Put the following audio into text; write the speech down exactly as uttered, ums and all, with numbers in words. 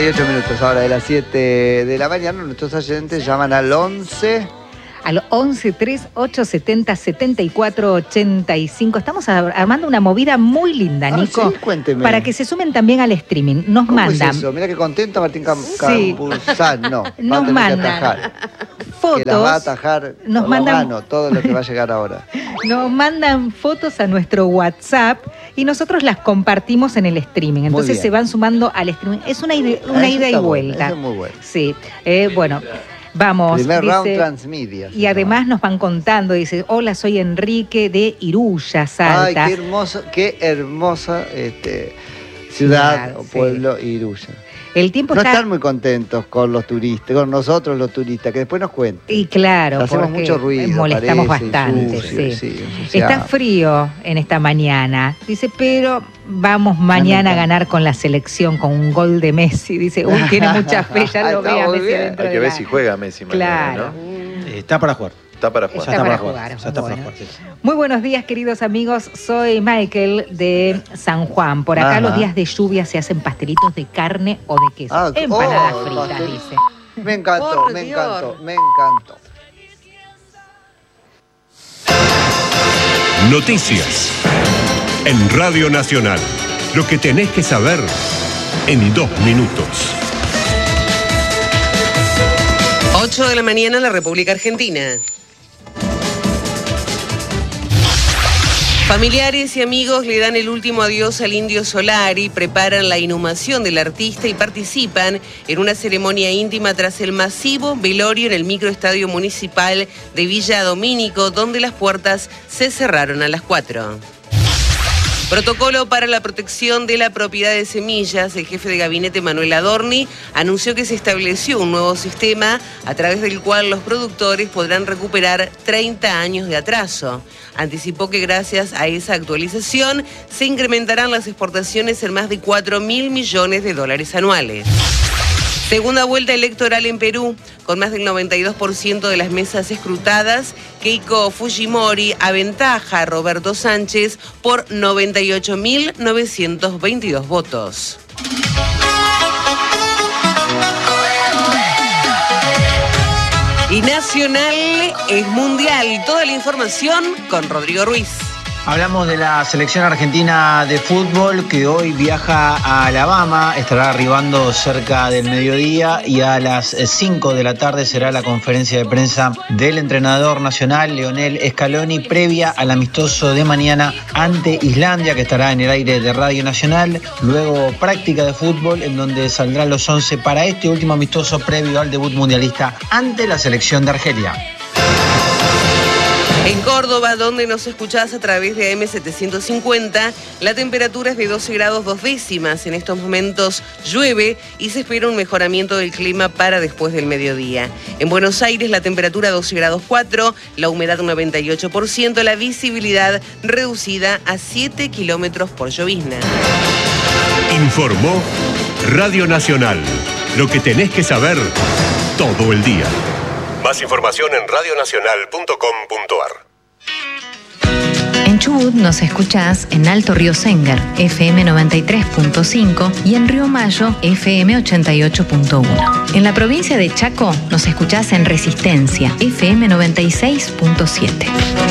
ocho minutos ahora de las siete de la mañana. Nuestros oyentes llaman al once. Al once tres ocho setenta setenta y cuatro ochenta y cinco. Estamos armando una movida muy linda, Nico. Ah, sí, cuénteme. Para que se sumen también al streaming. Nos ¿Cómo mandan. es eso? Mira qué contento Martín Cam Sí. Campuzano. Nos mandan fotos. Que la va a atajar nos con mandan... la mano todo lo que va a llegar ahora. Nos mandan fotos a nuestro WhatsApp y nosotros las compartimos en el streaming. Entonces se van sumando al streaming. Es una ida, una ida y vuelta. Eso es muy bueno. Sí. Eh, bueno. Vamos, primer dice, round transmedia. Y además nos van contando, dice, hola, soy Enrique de Iruya, Salta. Ay, qué hermoso, qué hermosa este, ciudad Ciudad, o sí. pueblo Iruya. El tiempo no está... están muy contentos con los turistas, con nosotros los turistas, que después nos cuentan. Y claro, hacemos mucho ruido, molestamos parece, bastante. sucio, sí. Sí, está frío en esta mañana, dice, pero vamos mañana a ganar con la selección, con un gol de Messi. Dice, uy, tiene mucha fe, ya lo ve a Messi adentro. Hay que ver si juega Messi mañana, claro. ¿no? Eh, está para jugar. Está para jugar. Está, está para jugar. jugar. Ya está bueno. para jugar, sí. Muy buenos días, queridos amigos. Soy Michael de San Juan. Por acá Ajá. los días de lluvia se hacen pastelitos de carne o de queso. Ah, Empanadas oh, fritas, pastel. dice. Me encantó, Por me Dios. encantó, me encantó. Noticias en Radio Nacional. Lo que tenés que saber en dos minutos. ocho de la mañana en la República Argentina. Familiares y amigos le dan el último adiós al Indio Solari, preparan la inhumación del artista y participan en una ceremonia íntima tras el masivo velorio en el microestadio municipal de Villa Domínico, donde las puertas se cerraron a las cuatro. Protocolo para la protección de la propiedad de semillas. El jefe de gabinete, Manuel Adorni, anunció que se estableció un nuevo sistema a través del cual los productores podrán recuperar treinta años de atraso. Anticipó que gracias a esa actualización se incrementarán las exportaciones en más de cuatro mil millones de dólares anuales. Segunda vuelta electoral en Perú, con más del noventa y dos por ciento de las mesas escrutadas, Keiko Fujimori aventaja a Roberto Sánchez por noventa y ocho mil novecientos veintidós votos. Y Nacional es mundial. Toda la información con Rodrigo Ruiz. Hablamos de la selección argentina de fútbol que hoy viaja a Alabama, estará arribando cerca del mediodía y a las cinco de la tarde será la conferencia de prensa del entrenador nacional Leonel Scaloni previa al amistoso de mañana ante Islandia, que estará en el aire de Radio Nacional. Luego práctica de fútbol en donde saldrán los once para este último amistoso previo al debut mundialista ante la selección de Argelia. En Córdoba, donde nos escuchás a través de A M setecientos cincuenta, la temperatura es de doce grados dos décimas. En estos momentos llueve y se espera un mejoramiento del clima para después del mediodía. En Buenos Aires, la temperatura doce grados cuatro, la humedad noventa y ocho por ciento, la visibilidad reducida a siete kilómetros por llovizna. Informó Radio Nacional. Lo que tenés que saber todo el día. Más información en radio nacional punto com punto ar. En Chubut nos escuchás en Alto Río Sengar, F M noventa y tres punto cinco y en Río Mayo, F M ochenta y ocho punto uno. En la provincia de Chaco nos escuchás en Resistencia, F M noventa y seis punto siete.